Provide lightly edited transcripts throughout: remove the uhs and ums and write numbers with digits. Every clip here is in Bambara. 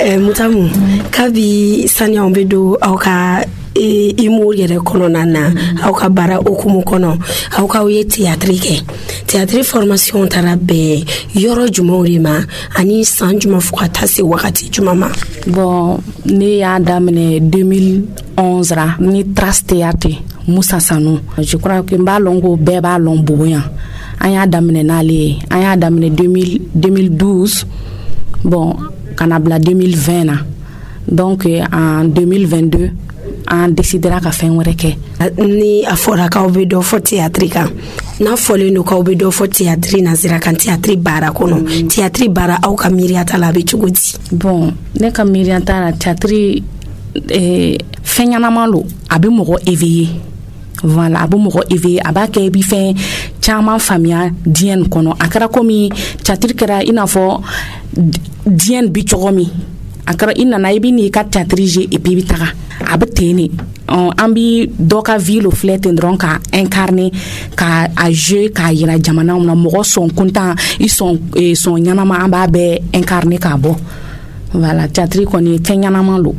Mutamu kabi sanya ombedo auka imu yere kono nana auka bara okumu kono auka uye théâtre formation tarabe yoro jumorima ani san juma fukata se wakati jumama. Bon ne ya damene 2011 ra ni Trace Théâtre Moussa Sanou. Je crois que mbalongo beba lomboya anya damene nale anya damene 2012 bon kanabla 2020 na. Donc en 2022 on décidera ka fen wéré ke ni afora ka obedo fo théâtre kan na fole no ka obedo fo théâtre na zira kan théâtre bara kono théâtre bara au ka miriata la be chugudi. Bon ne ka miriata la théâtre fenyana malo abi mogo éveillé. Voilà, abo mogo éveillé aba ke bi fen chama famia dien kono akara komi théâtre kera inafo dien bi chogomi akara inana ibi ni ka théâtre je et puis bitaka abteni ambi doka ville flete ndron ka incarner ka a jeu ka yira jamana na mogo son content ils sont nyanama amba be incarner ka bo. Voilà, théâtre koni tenyanama lo.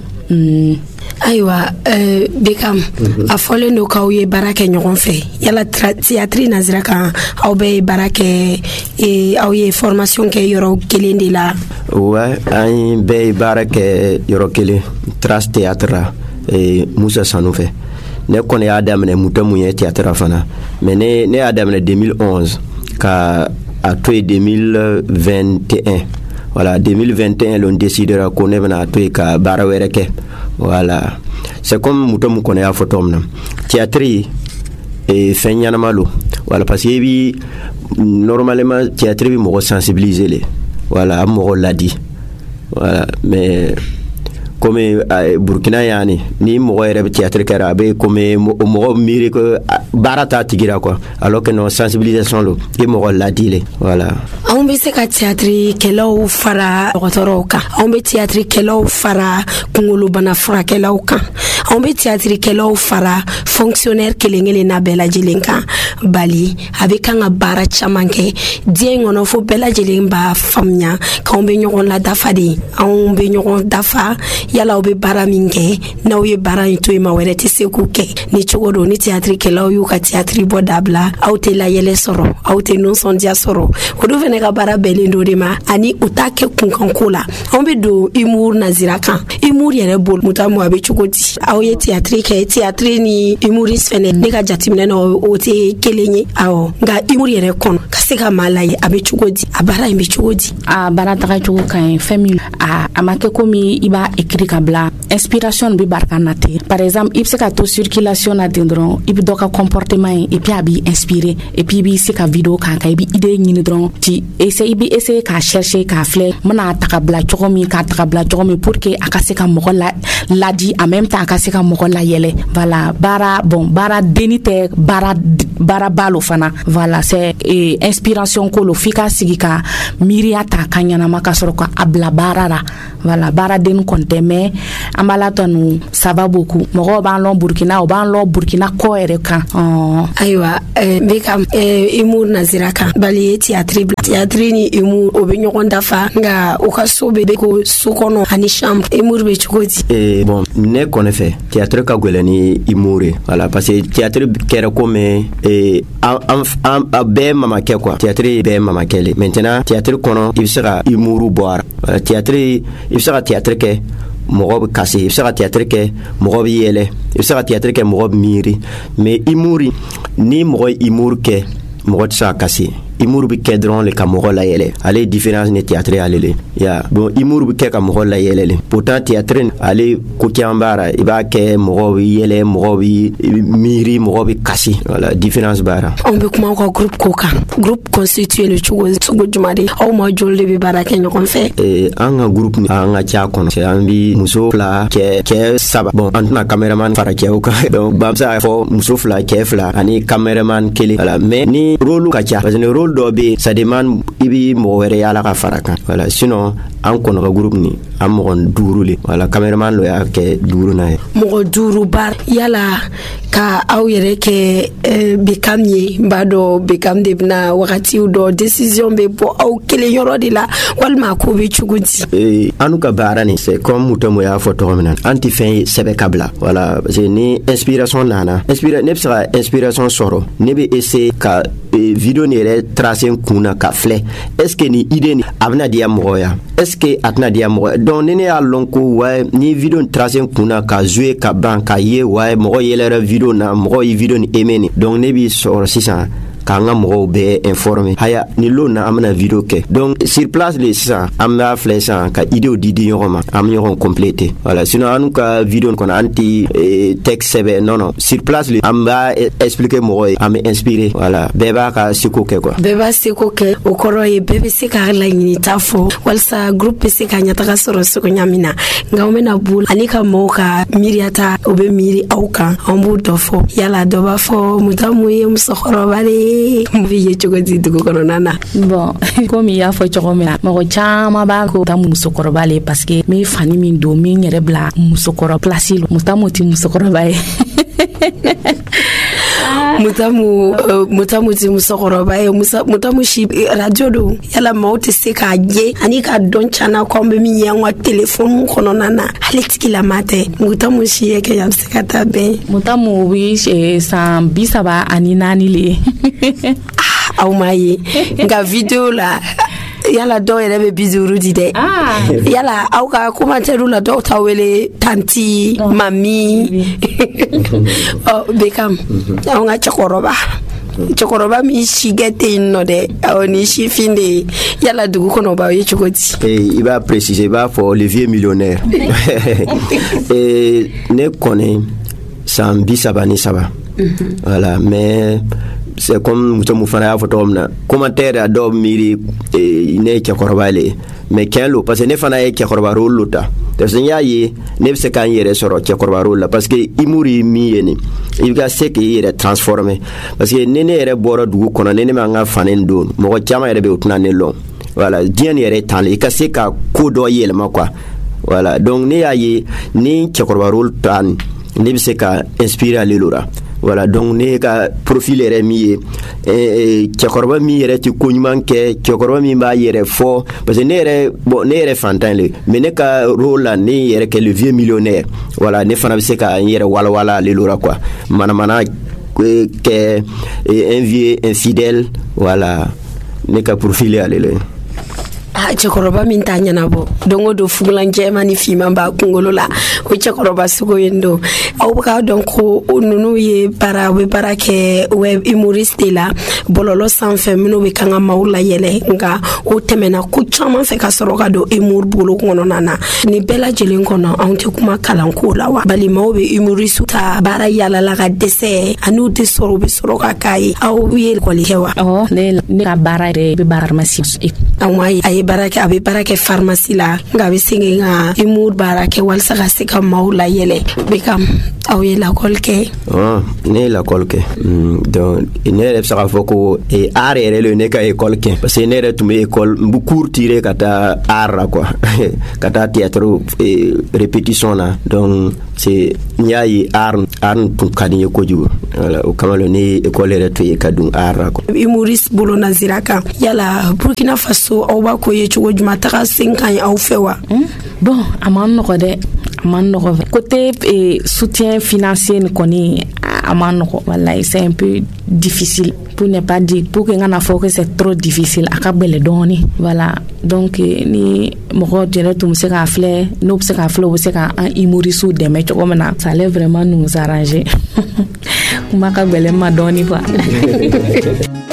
Aywa Bekam a fole no ka uye barake nyogon fe yala théâtre nazira kan aw be barake aw ye formation ke yoro kelende la. Ouais, ay be barake yoro kele Trace Théâtre Moussa Sanou fe ne kone ya damene mutamu ye théâtre fana mais ne ya damene 2011 ka a to 2021. Voilà, 2021 l'on décidera qu'on est venu à toi ka barawéreke. Voilà, c'est comme mutamu kone ya photomna théâtre et fenyana malo. Voilà, parce que bi normalement théâtre bi mo sensibiliser les. Voilà, mo l'a dit. Voilà, mais comme Burkina yani ni mo rebe théâtre karabe comme mo mire que barata tigira quoi, alors que non sensibilisation lo et mo l'a dit. Voilà, on be se ka théâtre kelo fara otoroka on be théâtre kelo fara kungulu bana fara kelo kan on be théâtre kelo fara fonctionnaire kelengele na bela jelenka bali avec un bara chamanke dien ono fo bela jelemba famnya ka on be nyogon la dafadi on be nyogon dafa yala obe bara minge na oye bara ito ima were te se kuke ni chogodo ni théâtre kelo yu ka théâtre bodabla auté la yele soro auté non son dia soro odo vene ka bara belendo de ma ani utake kunkankula on be do humour nazira kan humour yere bol mutamu abe chogodi awoye théâtre ni humoriste fene ne ka jatimne no ote kelenye awo nga humour yere kon kaseka malaye abe chogodi abara imbe chogodi a bara taka chogo kan famille a amake komi iba écrit kabla inspiration bi barkanate par exemple il se ka to circulation na dendron ibi doka comportement et puis abi inspiré et puis bi se ka vidéo kan ka ibi idée ni dron ti essayer ka chercher ka flé mona takabla chogomi ka takabla chogomi pour que akaseka mogo la di en même temps akaseka mogo la yele. Voilà, bara denite bara balo fana. Voilà, c'est inspiration ko lo fika sigika miriata kanyana makasoro ko abla barara. Voilà, bara den konte mais amala tonu ça va beaucoup. Mogo ban lo Burkina ko ere kan. Aywa Bekam humour nazira kan bali théâtre ni humour obenyogon dafa nga okasobe ko sukono ani chambre humour be chukoti. Bon, ne connaît fait théâtre ka golani humour. Voilà, parce que théâtre kera comme be mama ke quoi. Théâtre be mama kele. Maintenant théâtre kono il sera humour boire. Théâtre il sera théâtre ke mogo kasi il sera théâtre ke mogo yele il sera théâtre ke mogo miri mais humour ni mogo humour ke mogo sa kasi humour bi kedron le kamoro la yele ale différence ne théâtre ale ya bon humour bi ke kamoro la yele pourtant théâtre ale ko kiambara iba ke mogo yele mogo miri mogo kasi voilà différence bara on be kuma ko groupe constitué le chugo jumari au mo jolle bi bara ke nyokon fe anga groupe anga cha kono c'est ambi muso fla ke saba bon antna cameraman fara ke oka donc bamsa fo muso fla ke fla ani cameraman kele voilà mais ni rôle ka cha parce que rôle dɔ be ça demande i bi mɔgɔ wɛrɛ yala ka fara kan voilà sinon an kɔnɔ ka groupe ni an mɔgɔ 5 le voilà cameraman lo y'a kɛ 5 na ye mɔgɔ 5 bar yala ka aw yɛrɛ kɛ Bekam ye b'a dɔn Bekam de bena wagatiw dɔ décision be bɔ aw kelen yɔrɔ de la walima ko be cogo di anu ka baara ni c'est comme Mutamo y'a fɔ tɔgɔ min na an ti fɛn ye sɛbɛ ka bila voilà parce que ni inspiration nana ne bɛ se ka inspiration sɔrɔ ne bɛ essayer ka video ni yɛrɛ tracer kunna ka filɛ est-ce que ni idée ni a bɛna diya mɔgɔ ya est-ce que a tɛna diya mɔgɔ donc ni ne y'a lɔn ko ouais ni video ni tracer kunna ka jouer ka ban ka ye ouais mɔgɔ yɛlɛra video na mɔgɔ ye video ni aimer ni donc ne bi sɔrɔ sisan k'an ka mɔgɔw bɛɛ informer haya ni lo na an bɛna video kɛ donc sur place le sisan an b'a filɛ sisan ka idéw di ɲɔgɔn ma an bɛ ɲɔgɔn compléter voilà sinon an ka video kɔnɔ an ti texte sɛbɛn non sur place le an b'a expliquer mɔgɔ ye an bɛ inspirer voilà bɛɛ b'a ka seko kɛ quoi bɛɛ b'a seko kɛ o kɔrɔ ye bɛɛ bɛ se ka laɲinita fɔ walasa groupe bɛ se ka ɲɛtaga sɔrɔ cogoya min na nka an bɛna bolo ani ka mɔgɔw ka miiriyata o bɛ miiri aw kan an b'o dɔ fɔ yala dɔ b'a fɔ Mutamu ye musokɔrɔba de mbi ye cogo di dugu kɔnɔna na bon komi y'a fɔ cogo min na mɔgɔ caman b'a ko Mutamu musokɔrɔba le parce que min fani min don min yɛrɛ bila musokɔrɔ place lo Mutamu ti musokɔrɔba ye Mutamu ti musokɔrɔba ye Mutamu si radio do yala maaw tɛ se k'a ye ani ka dɔn cana ko an bɛ min ye an ka téléphone kɔnɔna na hali tigilama tɛ Mutamu si ye kɛ a bɛ se ka taa bɛn Mutamu bi san 34 le aw ma ye nka video la yala dɔw yɛrɛ bɛ 50 di dɛ yala aw ka commentaire la dɔw ta wele tanti mami Bekam aw ka cɛkɔrɔba min si kɛ tɛ yen nɔ dɛ awɔ ni sifin de ye yala dugu kɔnɔ b'aw ye cogo di i b'a préciser i b'a fɔ le vieux millionnaire ne kɔni san 33 voilà mais c'est comme Mutamu fana y'a fɔ tɔgɔ min na commentaire a dɔw miiri ne ye cɛkɔrɔba le mais tiɲɛ lo parce que ne fana ye cɛkɔrɔba rôle lo ta parce que n y'a ye ne bɛ se k'an yɛrɛ sɔrɔ cɛkɔrɔba rôle la parce que humour ye min ye nin i bɛ ka se k'i yɛrɛ transformer parce que ni ne yɛrɛ bɔra dugu kɔnɔ ni ne m'an ka fani don mɔgɔ caman yɛrɛ bɛ o tɛna ne lɔn voilà diɲɛ ni yɛrɛ tan le i ka se ka ko dɔ yɛlɛma quoi voilà donc ne y'a ye ni cɛkɔrɔba rôle ta nin ne bɛ se ka inspirer ale la voilà donc ne ka profil yɛrɛ min ye cɛkɔrɔba min yɛrɛ ti ko ɲuman kɛ cɛkɔrɔba min b'a yɛrɛ fɔ parce que ne yɛrɛ fantan le mais ne ka rôle la ne yɛrɛ kɛ le vieux millionnaire voilà ne fana bɛ se ka n yɛrɛ walawala ale la quoi manamana kɛ un vieux infidèle voilà ne ka profil ale le cɛkɔrɔba min t'a ɲɛnabɔ don o don fugulan jɛman ni fiman b'a kunkolo la o cɛkɔrɔba sugu yen don aw bɛ k'a dɔn ko ninnu ye u bɛ baara kɛ web humoriste la bɔlɔlɔ sanfɛ minnu bɛ kan ka maaw layɛlɛ nka o tɛmɛna ko caman fɛ ka sɔrɔ ka don humour bolo kɔnɔna na nin bɛɛ lajɛlen kɔnɔ anw tɛ kuma kalanko la wa bali maaw bɛ humoriste ta baara yalala ka dɛsɛ ani u tɛ sɔrɔ u bɛ sɔrɔ ka k'a ye aw ye école kɛ wa ne ka baara yɛrɛ bɛ baara pharmacie a bɛ baara kɛ pharmacie la nka a bɛ segin ka humour baara kɛ walasa ka se ka maaw layɛlɛ Bekam aw ye lakɔli kɛ ne ye lakɔli kɛ donc ne yɛrɛ bɛ se k'a fɔ ko art yɛrɛ le ne ka école kɛ parce que ne yɛrɛ tun bɛ école n bɛ cours tirer ka taa art la quoi ka taa théâtre répétition na donc c'est n y'a ye art tun ka di n ye kojugu voilà o kama ne ye école yɛrɛ to ye ka dun art la quoi humoriste bolo nazira kan yala Burkina Faso aw b'a ko ye cogo juma taga sen kan aw fɛ wa bon a man nɔgɔ dɛ a man nɔgɔ côté soutien financier ni kɔni a man nɔgɔ wallahi c'est un peu difficile pour ne pas dire pour que ngana fɔ que c'est trop difficile a ka gbɛlɛ dɔɔni voilà donc ni mɔgɔ yɛrɛ tun bɛ se k'a filɛ n'o bɛ se k'a filɛ o bɛ se ka an humoriste dɛmɛ cogo min na ça allait vraiment nous arranger kuma ka gbɛlɛ ma dɔɔni quoi